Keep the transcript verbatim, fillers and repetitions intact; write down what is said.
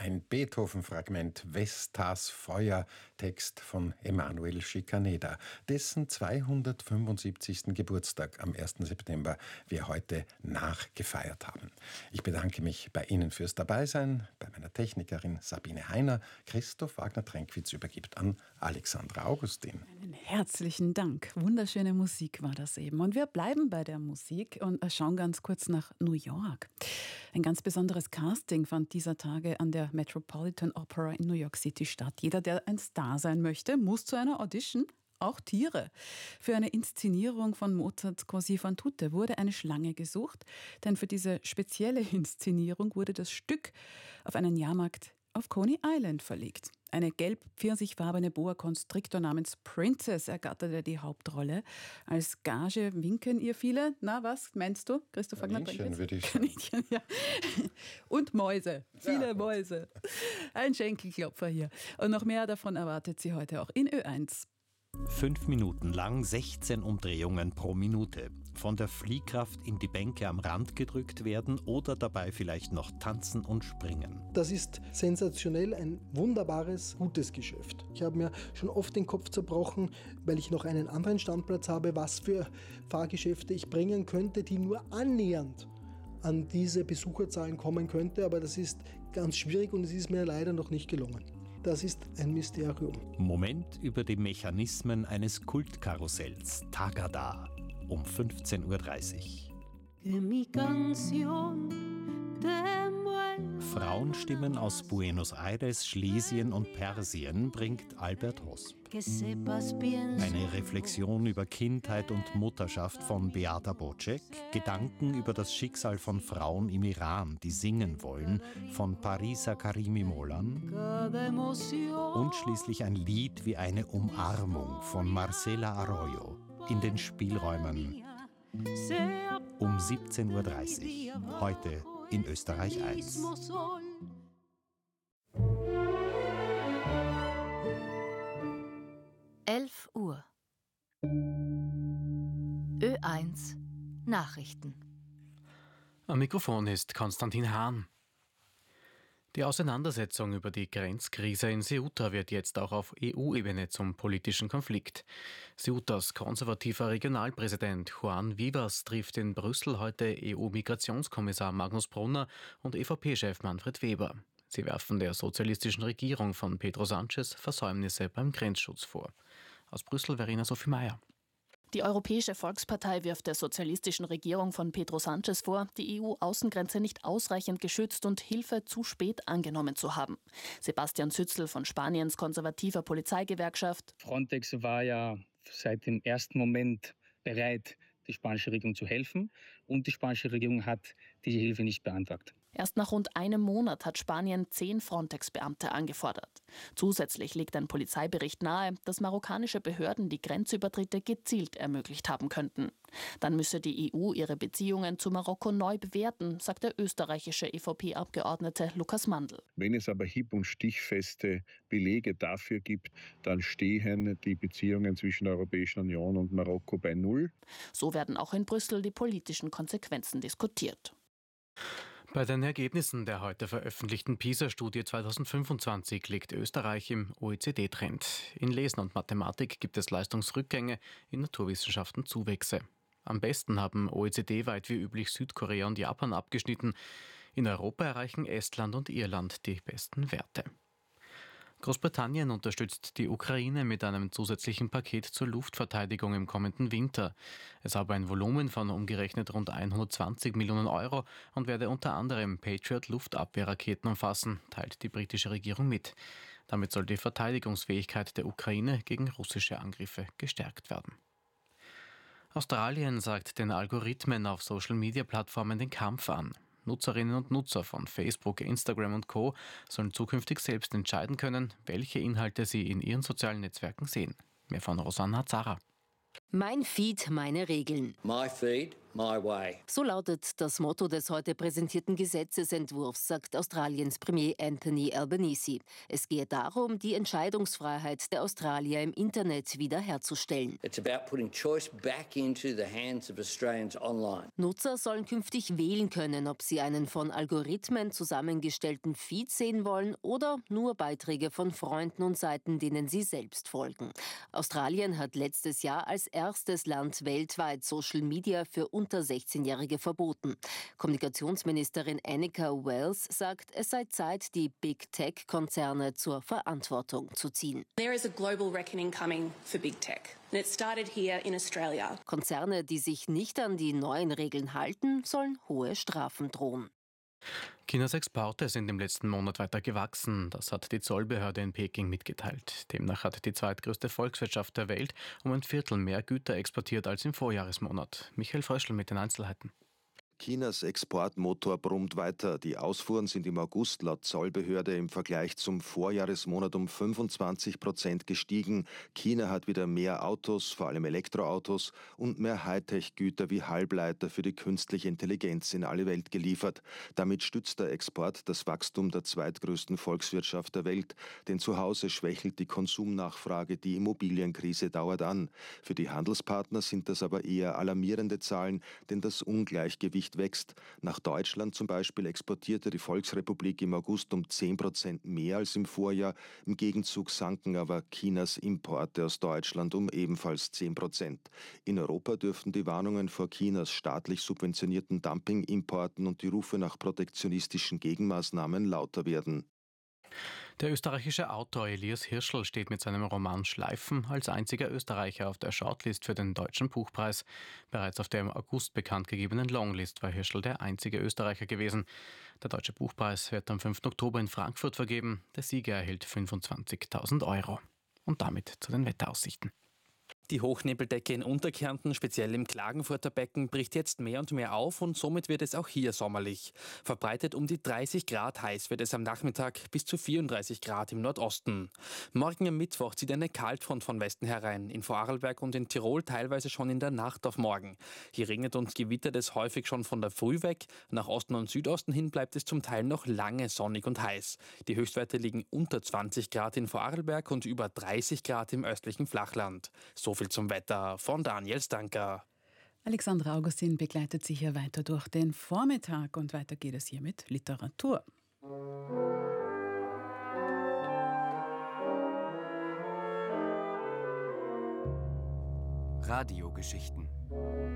ein Beethoven-Fragment, Vestas Feuer, Text von Emanuel Schikaneder, dessen zweihundertfünfundsiebzigsten Geburtstag am ersten September wir heute nachgefeiert haben. Ich bedanke mich bei Ihnen fürs Dabeisein, bei meiner Technikerin Sabine Heiner. Christoph Wagner-Tränkwitz übergibt an Alexandra Augustin. Einen herzlichen Dank. Wunderschöne Musik war das eben. Und wir bleiben bei der Musik und schauen ganz kurz nach New York. Ein ganz besonderes Casting fand dieser Tage an der Metropolitan Opera in New York City statt. Jeder, der ein Star sein möchte, muss zu einer Audition. Auch Tiere. Für eine Inszenierung von Mozarts Così fan tutte wurde eine Schlange gesucht, denn für diese spezielle Inszenierung wurde das Stück auf einen Jahrmarkt auf Coney Island verlegt. Eine gelb-pfirsichfarbene Boa Constrictor namens Princess ergatterte die Hauptrolle. Als Gage winken ihr viele. Na, was meinst du, Christoph Wagner? Kaninchen, würde ich sagen. Kaninchen, ja. Und Mäuse. Viele ja, Mäuse. Ein Schenkelklopfer hier. Und noch mehr davon erwartet sie heute auch in Ö eins. Fünf Minuten lang sechzehn Umdrehungen pro Minute. Von der Fliehkraft in die Bänke am Rand gedrückt werden oder dabei vielleicht noch tanzen und springen. Das ist sensationell, ein wunderbares, gutes Geschäft. Ich habe mir schon oft den Kopf zerbrochen, weil ich noch einen anderen Standplatz habe, was für Fahrgeschäfte ich bringen könnte, die nur annähernd an diese Besucherzahlen kommen könnte. Aber das ist ganz schwierig und es ist mir leider noch nicht gelungen. Das ist ein Mysterium. Moment über die Mechanismen eines Kultkarussells. Tagada um fünfzehn Uhr dreißig. Frauenstimmen aus Buenos Aires, Schlesien und Persien bringt Albert Hosp. Eine Reflexion über Kindheit und Mutterschaft von Beata Bocek. Gedanken über das Schicksal von Frauen im Iran, die singen wollen, von Parisa Karimi Molan. Und schließlich ein Lied wie eine Umarmung von Marcela Arroyo in den Spielräumen um siebzehn Uhr dreißig. Heute in Österreich eins. elf Uhr. Ö eins Nachrichten. Am Mikrofon ist Konstantin Hahn. Die Auseinandersetzung über die Grenzkrise in Ceuta wird jetzt auch auf E U-Ebene zum politischen Konflikt. Ceutas konservativer Regionalpräsident Juan Vivas trifft in Brüssel heute E U-Migrationskommissar Magnus Brunner und E V P-Chef Manfred Weber. Sie werfen der sozialistischen Regierung von Pedro Sánchez Versäumnisse beim Grenzschutz vor. Aus Brüssel Verena Sophie Meyer. Die Europäische Volkspartei wirft der sozialistischen Regierung von Pedro Sánchez vor, die E U-Außengrenze nicht ausreichend geschützt und Hilfe zu spät angenommen zu haben. Sebastian Zützl von Spaniens konservativer Polizeigewerkschaft. Frontex war ja seit dem ersten Moment bereit, die spanische Regierung zu helfen. Und die spanische Regierung hat diese Hilfe nicht beantragt. Erst nach rund einem Monat hat Spanien zehn Frontex-Beamte angefordert. Zusätzlich legt ein Polizeibericht nahe, dass marokkanische Behörden die Grenzübertritte gezielt ermöglicht haben könnten. Dann müsse die E U ihre Beziehungen zu Marokko neu bewerten, sagt der österreichische E V P-Abgeordnete Lukas Mandl. Wenn es aber hieb- und stichfeste Belege dafür gibt, dann stehen die Beziehungen zwischen der Europäischen Union und Marokko bei Null. So werden auch in Brüssel die politischen Konsequenzen diskutiert. Bei den Ergebnissen der heute veröffentlichten PISA-Studie zweitausendfünfundzwanzig liegt Österreich im O E C D-Trend. In Lesen und Mathematik gibt es Leistungsrückgänge, in Naturwissenschaften Zuwächse. Am besten haben O E C D-weit wie üblich Südkorea und Japan abgeschnitten. In Europa erreichen Estland und Irland die besten Werte. Großbritannien unterstützt die Ukraine mit einem zusätzlichen Paket zur Luftverteidigung im kommenden Winter. Es habe ein Volumen von umgerechnet rund hundertzwanzig Millionen Euro und werde unter anderem Patriot-Luftabwehrraketen umfassen, teilt die britische Regierung mit. Damit soll die Verteidigungsfähigkeit der Ukraine gegen russische Angriffe gestärkt werden. Australien sagt den Algorithmen auf Social-Media-Plattformen den Kampf an. Nutzerinnen und Nutzer von Facebook, Instagram und Co. sollen zukünftig selbst entscheiden können, welche Inhalte sie in ihren sozialen Netzwerken sehen. Mehr von Rosanna Zara. Mein Feed, meine Regeln. My feed, my way. So lautet das Motto des heute präsentierten Gesetzesentwurfs, sagt Australiens Premier Anthony Albanese. Es gehe darum, die Entscheidungsfreiheit der Australier im Internet wiederherzustellen. It's about putting choice back into the hands of Australians online. Nutzer sollen künftig wählen können, ob sie einen von Algorithmen zusammengestellten Feed sehen wollen oder nur Beiträge von Freunden und Seiten, denen sie selbst folgen. Australien hat letztes Jahr als erstes Land weltweit Social Media für unter sechzehnjährige verboten. Kommunikationsministerin Annika Wells sagt, es sei Zeit, die Big Tech-Konzerne zur Verantwortung zu ziehen. There is a global reckoning coming for Big Tech. And it started here in Australia. Konzerne, die sich nicht an die neuen Regeln halten, sollen hohe Strafen drohen. Chinas Exporte sind im letzten Monat weiter gewachsen. Das hat die Zollbehörde in Peking mitgeteilt. Demnach hat die zweitgrößte Volkswirtschaft der Welt um ein Viertel mehr Güter exportiert als im Vorjahresmonat. Michael Fröschl mit den Einzelheiten. Chinas Exportmotor brummt weiter. Die Ausfuhren sind im August laut Zollbehörde im Vergleich zum Vorjahresmonat um fünfundzwanzig Prozent gestiegen. China hat wieder mehr Autos, vor allem Elektroautos, und mehr Hightech-Güter wie Halbleiter für die künstliche Intelligenz in alle Welt geliefert. Damit stützt der Export das Wachstum der zweitgrößten Volkswirtschaft der Welt. Denn zu Hause schwächelt die Konsumnachfrage, die Immobilienkrise dauert an. Für die Handelspartner sind das aber eher alarmierende Zahlen, denn das Ungleichgewicht wächst. Nach Deutschland zum Beispiel exportierte die Volksrepublik im August um zehn Prozent mehr als im Vorjahr. Im Gegenzug sanken aber Chinas Importe aus Deutschland um ebenfalls zehn Prozent. In Europa dürften die Warnungen vor Chinas staatlich subventionierten Dumpingimporten und die Rufe nach protektionistischen Gegenmaßnahmen lauter werden. Der österreichische Autor Elias Hirschl steht mit seinem Roman Schleifen als einziger Österreicher auf der Shortlist für den Deutschen Buchpreis. Bereits auf der im August bekannt gegebenen Longlist war Hirschl der einzige Österreicher gewesen. Der Deutsche Buchpreis wird am fünften Oktober in Frankfurt vergeben. Der Sieger erhält fünfundzwanzigtausend Euro. Und damit zu den Wetteraussichten. Die Hochnebeldecke in Unterkärnten, speziell im Klagenfurter Becken, bricht jetzt mehr und mehr auf und somit wird es auch hier sommerlich. Verbreitet um die dreißig Grad heiß wird es am Nachmittag bis zu vierunddreißig Grad im Nordosten. Morgen am Mittwoch zieht eine Kaltfront von Westen herein, in Vorarlberg und in Tirol teilweise schon in der Nacht auf morgen. Hier regnet und gewittert es häufig schon von der Früh weg. Nach Osten und Südosten hin bleibt es zum Teil noch lange sonnig und heiß. Die Höchstwerte liegen unter zwanzig Grad in Vorarlberg und über dreißig Grad im östlichen Flachland. So viel zum Wetter von Daniel Stanker. Alexandra Augustin begleitet Sie hier weiter durch den Vormittag und weiter geht es hier mit Literatur. Radiogeschichten.